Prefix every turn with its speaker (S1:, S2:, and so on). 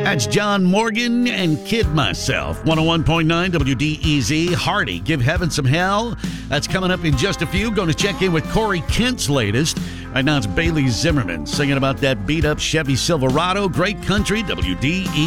S1: That's John Morgan and Kid Myself. 101.9 WDEZ. Hardy, Give Heaven Some Hell. That's coming up in just a few. Going to check in with Corey Kent's latest. Right now it's Bailey Zimmerman singing about that beat-up Chevy Silverado. Great country, WDEZ.